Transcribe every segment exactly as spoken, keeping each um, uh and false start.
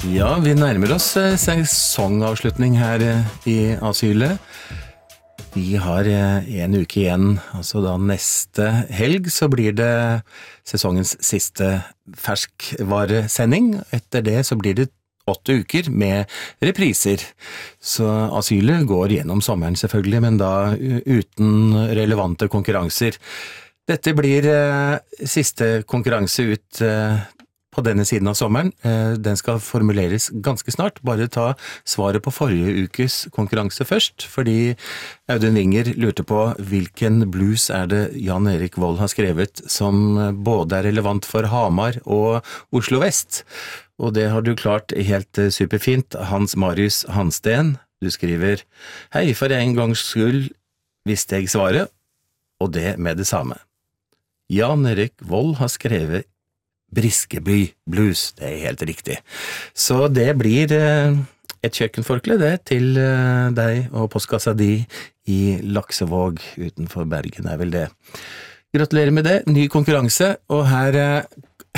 Ja, vi nærmer oss sesongavslutning her i asylet. Vi har en uke igjen, altså da neste helg så blir det sesongens siste ferskvaresending. Etter det så blir det åtte uker med repriser. Så asylet går gjennom sommeren selvfølgelig, men da uten relevante konkurranser. Dette blir siste konkurranse ut på denne siden av sommeren. Den skal formuleres ganske snart. Bare ta svaret på forrige ukes konkurranse først, fordi Audun Winger lurte på hvilken blues er det Jan Erik Vold har skrevet som både er relevant for Hamar og Oslo Vest. Og det har du klart helt superfint. Hans Marius Hansten, du skriver: Hei, for en gangs skyld visste jeg svaret, og det med det samme. Jan Erik Vold har skrevet Briskeby blues, det er helt riktig. Så det blir et kjøkkenforkle det til deg og postkassa di i Laksevåg utenfor Bergen er vel det. Gratulerer med det, ny konkurranse, og her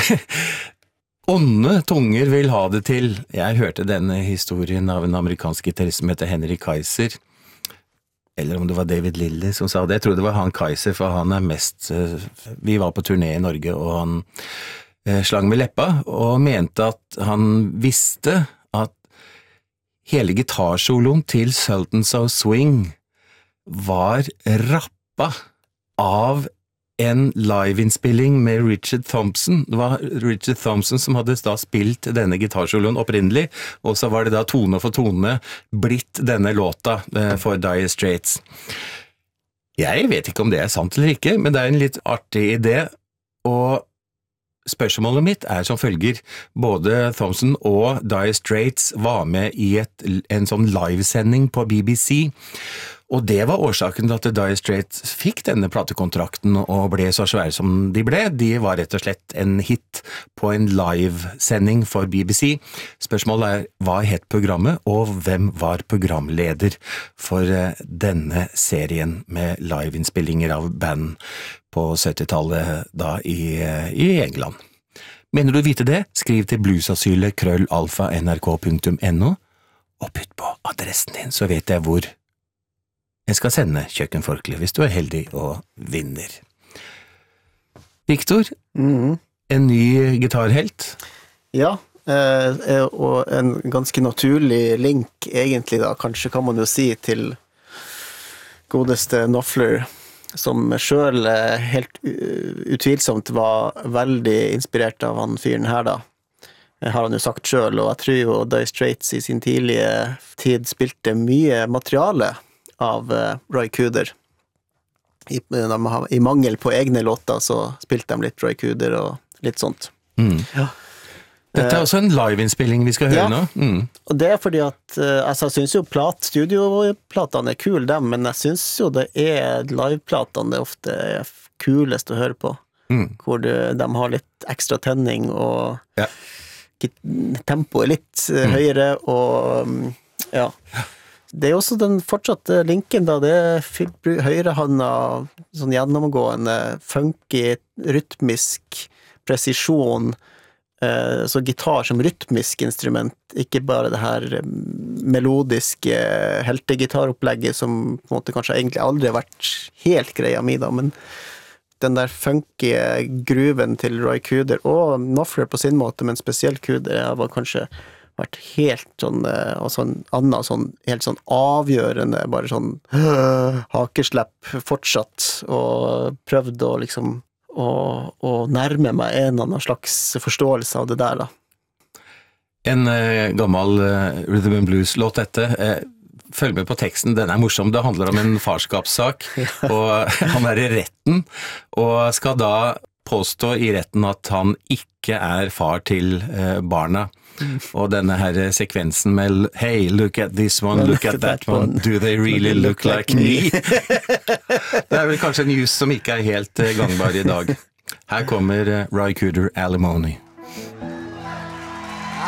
onde tunger vil ha det til. Jeg hørte denne historien av en amerikansk gitarist som heter Henry Kaiser, eller om det var David Lilly som sa det. Jeg tror det var han Kaiser, for han er mest... Vi var på turné i Norge, og han slang med leppa, og mente at han visste at hele gitarsoloen til Sultans of Swing var rappa av en liveinnspilling med Richard Thompson. Det var Richard Thompson som hadde da spilt denne gitarsoloen opprinnelig, og så var det da tone for tone blitt denne låta for Dire Straits. Jeg vet ikke om det er sant eller ikke, men det er en litt artig idé, og spørsmålet mitt er som følger: både Thompson og Dire Straits var med i et, en sånn livesending på B B C, og det var årsaken til at Dire Straits fikk denne platekontrakten og ble så svære som de ble. De var rett og slett en hit på en livesending for B B C. Spørsmålet er: hva het programmet, og hvem var programleder for denne serien med liveinnspillinger av band på syttitallet da i, i England? Mener du vite det? Skriv til bluesasylet krøllalfa nrk punktum no og putt på adressen din, så vet jeg hvor jeg skal sende kjøkkenforkle hvis du er heldig og vinner. Victor, mm. en ny gitarhelt? Ja, eh, og en ganske naturlig link egentlig da, kanskje kan man jo si, til godeste Knopfler, som selv helt utvilsomt var veldig inspirert av han fyren her da. Det har han jo sagt selv, og jeg tror jo Dire Straits i sin tidlige tid spilte mye materiale av Roy Cooder. I, I mangel på egne låter så spilte de litt Roy Cooder og litt sånt. Mm. Ja. Dette er også en liveinnspilling vi skal høre ja, nå. Mm. Og det er fordi at, altså jeg synes jo plat, studioplatene er kul dem, men jeg synes jo det er liveplatene det ofte er kulest å høre på. Mm. Hvor du, de har litt ekstra tenning, og ja. tempo er litt mm. høyere, og ja. Det er også den fortsatte linken da, det er høyrehånda, sånn gjennomgående, funky, rytmisk presisjon, så gitar som rytmisk instrument, ikke bare det her melodiske heltegitaropplegget som på en måte kanskje egentlig aldri har vært helt greia mi da, men den der funky gruven til Roy Cooder og Knopfler på sin måte, men spesielt Cooder har kanskje vært helt sånn, altså en annen sånn, helt sånn avgjørende, bare sånn hakeslepp fortsatt, og prøvd å liksom Og, og nærme meg en annen slags forståelse av det der da. En uh, gammel uh, Rhythm and Blues låt dette, uh, følg med på teksten, den er morsom, det handler om en farskapssak, og han er i retten, og skal da påstå i retten at han ikke er far til uh, barna. Og denne her sekvensen med Hey, look at this one, look at that one, do they really look like me? Det er vel kanskje en jus som ikke er helt gangbar i dag. Her kommer Roy Cooder, Alimony.